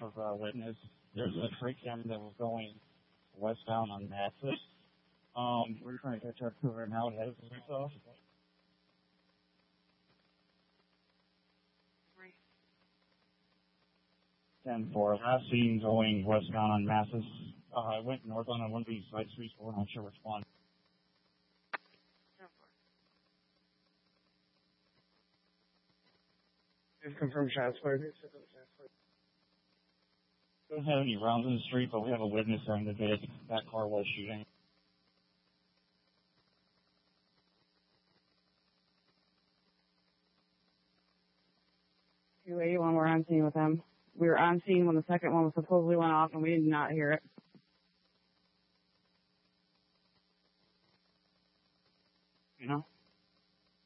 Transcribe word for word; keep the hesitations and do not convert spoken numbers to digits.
of a witness. There's a freight camera that was going westbound on Mathis. Um, we're trying to catch up to her now. It has herself. ten four. Last seen going westbound on Mathis. Uh, I went northbound on one of these side streets, but we're not sure which one. Just confirm transfer. Don't have any rounds in the street, but we have a witness during the day. That car was shooting. two eighty-one, we're on scene with them. We were on scene when the second one was supposedly went off, and we did not hear it.